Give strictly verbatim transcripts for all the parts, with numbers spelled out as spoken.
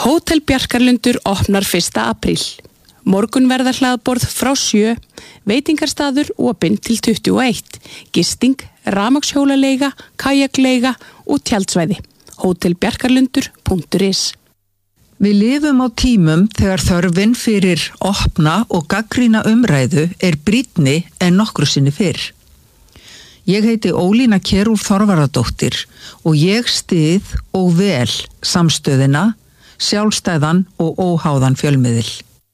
Hótel Bjarkarlundur opnar fyrsta apríl. Morgunverðarhlaðborð frá sjö, veitingarstaður opinn til tuttugu og eitt, gisting, rafmagnshjólaleiga, kajakleiga og tjaldsvæði. hótel bjarkarlundur punktur is. Við lifum á tímum þegar þörfin fyrir opna og gagnrýna umræðu er brýnni en nokkru sinni fyrr. Ég heiti Ólína Kjerúl Þorvarðardóttir og ég styð og vel samstöðina, sjálfstæðan og óháðan fjölmiðil.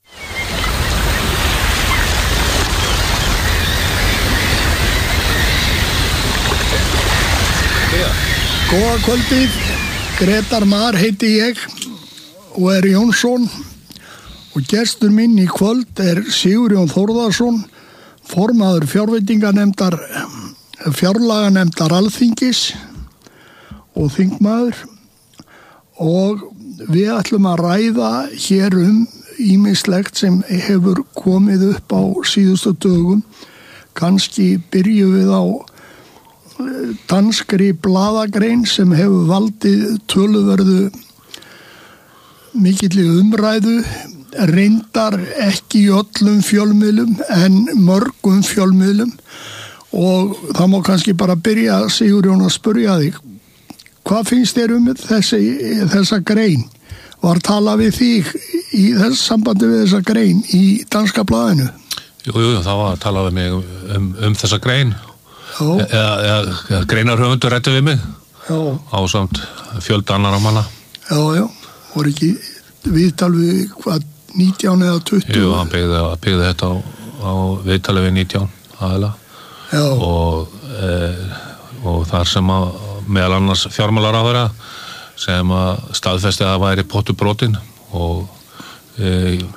Góða kvöldið, Gretar Mar heiti ég og er Jónsson og gestur minn í kvöld er Sigurjón Þórðarsson, formaður fjárveitinganefndar, fjárlaganefndar Alþingis og þingmaður, og við ætlum að ræða hér um ýmislegt sem hefur komið upp á síðustu dögum. Kannski byrjum við á danskri blaðagrein sem hefur valdið töluverðu mikilli umræðu, reyndar ekki í öllum fjölmiðlum en mörgum fjölmiðlum, og það má kannski bara byrja, Sigurjón, að spyrja þig, hvað finnst þér um þessi, þessa grein? Var talað við þig í þess sambandi við þessa grein í danska blaðinu? Jú, jú, það var talað við mig um, um þessa grein. Eða, eða, eða greinarhöfundur ræddi við mig. Já. Á samt fjölda annarra manna. Já, já, voru ekki viðtal við hvað, nítján eða tuttugu? Jú, hann byggði, byggði þetta á, á viðtali við nítján aðeila. Já. Og, e, og þar sem að meðal annars fjármálaráðherra sem að staðfesti að það væri pottur brotin og e,